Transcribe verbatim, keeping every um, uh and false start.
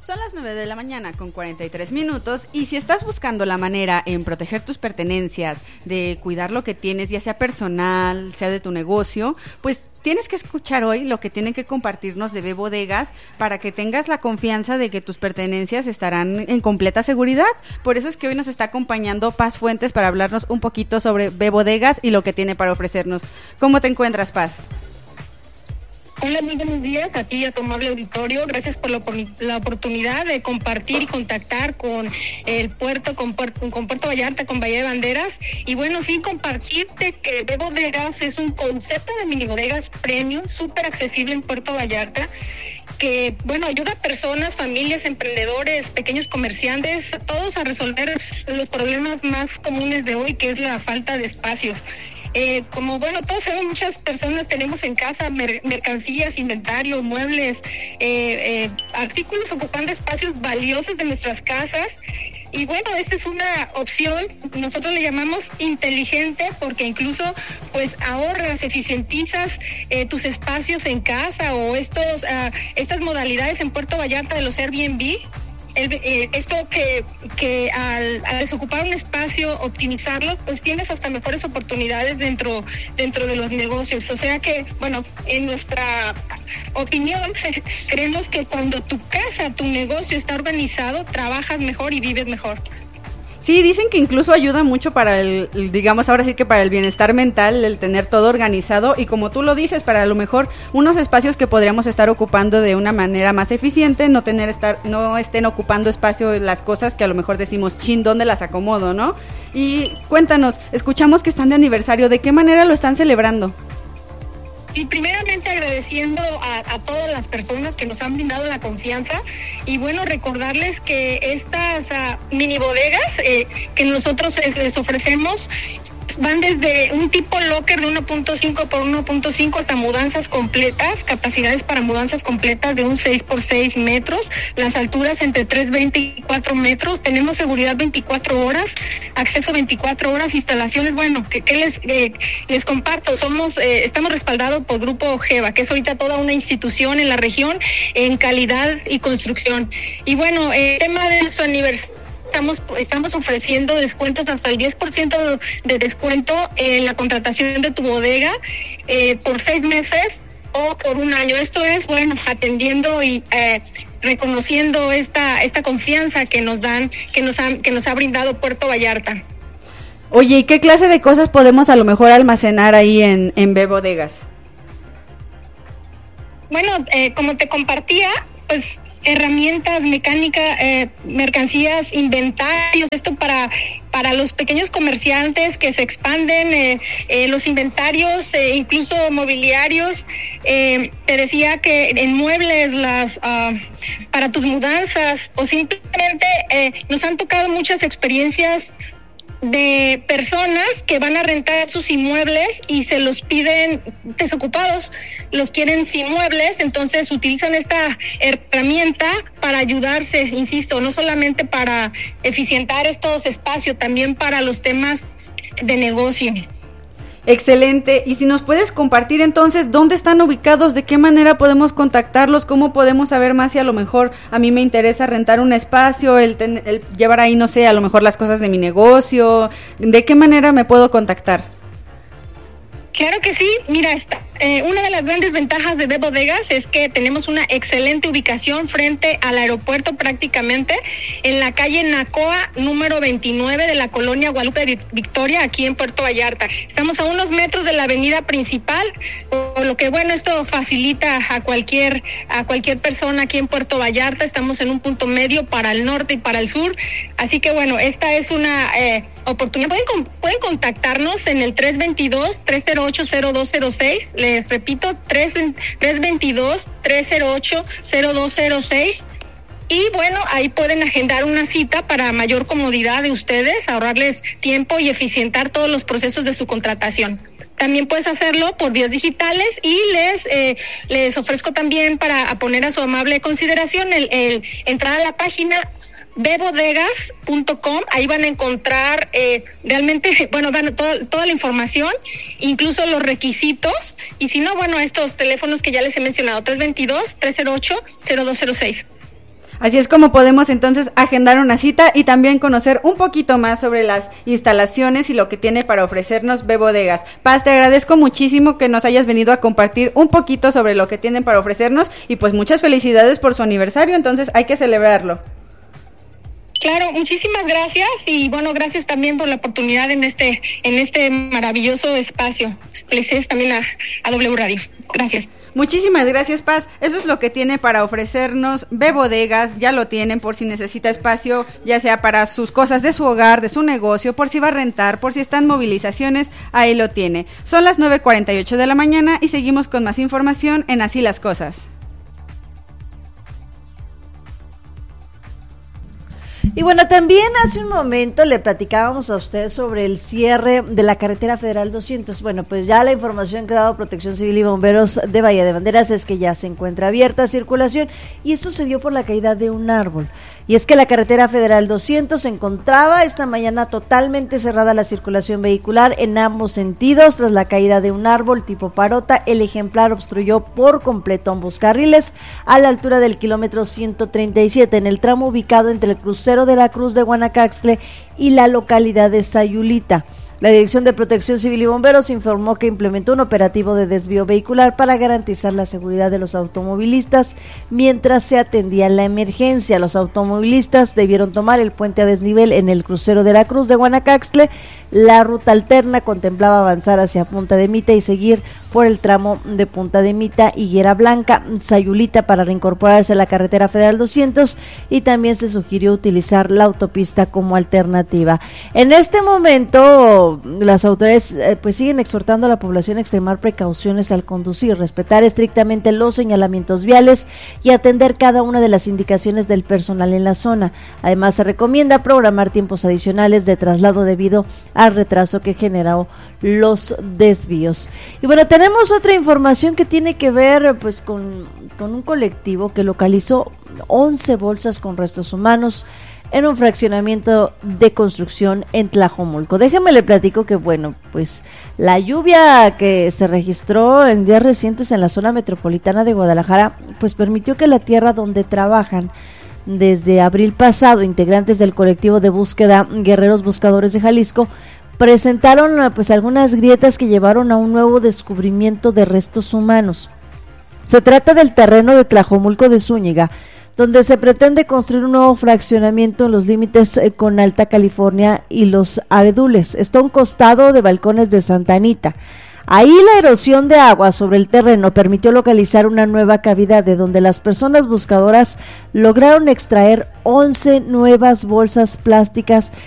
Son las nueve de la mañana con cuarenta y tres minutos y si estás buscando la manera en proteger tus pertenencias, de cuidar lo que tienes, ya sea personal, sea de tu negocio, pues tienes que escuchar hoy lo que tienen que compartirnos de B Bodegas para que tengas la confianza de que tus pertenencias estarán en completa seguridad. Por eso es que hoy nos está acompañando Paz Fuentes para hablarnos un poquito sobre B Bodegas y lo que tiene para ofrecernos. ¿Cómo te encuentras, Paz? Hola, muy buenos días a ti y a tu amable auditorio. Gracias por la, la oportunidad de compartir y contactar con el puerto, con Puerto, con Puerto Vallarta, con Bahía de Banderas. Y bueno, sí, compartirte que B Bodegas es un concepto de mini bodegas premium, súper accesible en Puerto Vallarta, que, bueno, ayuda a personas, familias, emprendedores, pequeños comerciantes, a todos a resolver los problemas más comunes de hoy, que es la falta de espacios. Eh, como bueno, todos saben, muchas personas tenemos en casa mer- mercancías, inventario, muebles, eh, eh, artículos ocupando espacios valiosos de nuestras casas. Y bueno, esta es una opción, nosotros le llamamos inteligente, porque incluso pues ahorras, eficientizas eh, tus espacios en casa o estos uh, estas modalidades en Puerto Vallarta de los Airbnb. El, eh, esto que, que al, al desocupar un espacio, optimizarlo, pues tienes hasta mejores oportunidades dentro, dentro de los negocios. O sea que, bueno, en nuestra opinión, creemos que cuando tu casa, tu negocio está organizado, trabajas mejor y vives mejor. Sí, dicen que incluso ayuda mucho para el, digamos, ahora sí que para el bienestar mental, el tener todo organizado y como tú lo dices, para a lo mejor unos espacios que podríamos estar ocupando de una manera más eficiente, no tener estar, no estén ocupando espacio las cosas que a lo mejor decimos, chin, ¿dónde las acomodo, no? Y cuéntanos, escuchamos que están de aniversario, ¿de qué manera lo están celebrando? Y primeramente agradeciendo a, a todas las personas que nos han brindado la confianza y bueno, recordarles que estas uh, mini bodegas eh, que nosotros les, les ofrecemos van desde un tipo locker de uno punto cinco por uno punto cinco hasta mudanzas completas, capacidades para mudanzas completas de un seis por seis metros, las alturas entre tres veinte y cuatro metros, tenemos seguridad veinticuatro horas, acceso veinticuatro horas, instalaciones, bueno, que, que les eh, les comparto, somos eh, estamos respaldados por Grupo Geva, que es ahorita toda una institución en la región en calidad y construcción. Y bueno, el eh, tema de su aniversario, Estamos, estamos ofreciendo descuentos hasta el diez por ciento de descuento en la contratación de tu bodega eh, por seis meses o por un año. Esto es, bueno, atendiendo y eh, reconociendo esta esta confianza que nos dan, que nos ha, que nos ha brindado Puerto Vallarta. Oye, ¿y qué clase de cosas podemos a lo mejor almacenar ahí en, en B Bodegas? Bueno, eh, como te compartía, pues herramientas, mecánica, eh, mercancías, inventarios, esto para para los pequeños comerciantes que se expanden, eh, eh, los inventarios, eh, incluso mobiliarios. Eh, te decía que en muebles, las uh, para tus mudanzas o simplemente eh, nos han tocado muchas experiencias de personas que van a rentar sus inmuebles y se los piden desocupados, los quieren sin muebles, entonces utilizan esta herramienta para ayudarse, insisto, no solamente para eficientar estos espacios, también para los temas de negocio. Excelente, y si nos puedes compartir entonces dónde están ubicados, de qué manera podemos contactarlos, cómo podemos saber más si a lo mejor a mí me interesa rentar un espacio, el, ten, el llevar ahí, no sé, a lo mejor las cosas de mi negocio, de qué manera me puedo contactar. Claro que sí, mira, está, eh, una de las grandes ventajas de B Bodegas es que tenemos una excelente ubicación frente al aeropuerto prácticamente, en la calle Nacoa número veintinueve de la colonia Guadalupe Victoria, aquí en Puerto Vallarta. Estamos a unos metros de la avenida principal, por lo que bueno, esto facilita a cualquier, a cualquier persona aquí en Puerto Vallarta. Estamos en un punto medio para el norte y para el sur, así que bueno, esta es una eh, oportunidad. Pueden, pueden contactarnos en el tres veintidós, tres cero ocho, cero dos cero seis, les repito, tres veintidós, tres cero ocho, cero dos cero seis. Y bueno, ahí pueden agendar una cita para mayor comodidad de ustedes, ahorrarles tiempo y eficientar todos los procesos de su contratación. También puedes hacerlo por vías digitales y les eh, les ofrezco también para poner a su amable consideración el, el entrar a la página b bodegas punto com, ahí van a encontrar eh, realmente, bueno, van todo, toda la información, incluso los requisitos, y si no, bueno, estos teléfonos que ya les he mencionado, tres veintidós, tres cero ocho, cero dos cero seis. Así es como podemos entonces agendar una cita y también conocer un poquito más sobre las instalaciones y lo que tiene para ofrecernos B Bodegas. Paz, te agradezco muchísimo que nos hayas venido a compartir un poquito sobre lo que tienen para ofrecernos y pues muchas felicidades por su aniversario, entonces hay que celebrarlo. Claro, muchísimas gracias y bueno, gracias también por la oportunidad en este en este maravilloso espacio. Felicidades también a, a W Radio. Gracias. Muchísimas gracias, Paz. Eso es lo que tiene para ofrecernos B Bodegas. Ya lo tienen por si necesita espacio, ya sea para sus cosas de su hogar, de su negocio, por si va a rentar, por si están movilizaciones, ahí lo tiene. Son las nueve cuarenta y ocho de la mañana y seguimos con más información en Así las Cosas. Y bueno, también hace un momento le platicábamos a usted sobre el cierre de la carretera federal doscientos. Bueno, pues ya la información que ha dado Protección Civil y Bomberos de Bahía de Banderas es que ya se encuentra abierta a circulación y esto se dio por la caída de un árbol. Y es que la carretera federal doscientos se encontraba esta mañana totalmente cerrada la circulación vehicular en ambos sentidos tras la caída de un árbol tipo parota. El ejemplar obstruyó por completo ambos carriles a la altura del kilómetro ciento treinta y siete en el tramo ubicado entre el crucero de la Cruz de Guanacaxtle y la localidad de Sayulita. La Dirección de Protección Civil y Bomberos informó que implementó un operativo de desvío vehicular para garantizar la seguridad de los automovilistas mientras se atendía la emergencia. Los automovilistas debieron tomar el puente a desnivel en el crucero de la Cruz de Guanacaxtle. La ruta alterna contemplaba avanzar hacia Punta de Mita y seguir por el tramo de Punta de Mita, Higuera Blanca, Sayulita para reincorporarse a la carretera federal doscientos y también se sugirió utilizar la autopista como alternativa. En este momento las autoridades eh, pues siguen exhortando a la población a extremar precauciones al conducir, respetar estrictamente los señalamientos viales y atender cada una de las indicaciones del personal en la zona. Además se recomienda programar tiempos adicionales de traslado debido al retraso que generó los desvíos. Y bueno, tenemos otra información que tiene que ver pues con, con un colectivo que localizó once bolsas con restos humanos en un fraccionamiento de construcción en Tlajomulco. Déjeme le platico que bueno, pues la lluvia que se registró en días recientes en la zona metropolitana de Guadalajara, pues permitió que la tierra donde trabajan desde abril pasado integrantes del colectivo de búsqueda Guerreros Buscadores de Jalisco presentaron pues algunas grietas que llevaron a un nuevo descubrimiento de restos humanos. Se trata del terreno de Tlajomulco de Zúñiga, donde se pretende construir un nuevo fraccionamiento en los límites eh, con Alta California y los abedules. Esto a un costado de Balcones de Santa Anita. Ahí la erosión de agua sobre el terreno permitió localizar una nueva cavidad de donde las personas buscadoras lograron extraer once nuevas bolsas plásticas